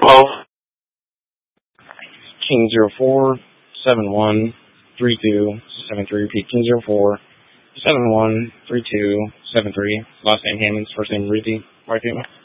Hello? King 04713273. Repeat, King 04713273. Last name Hammonds, first name Ruthie. Wife,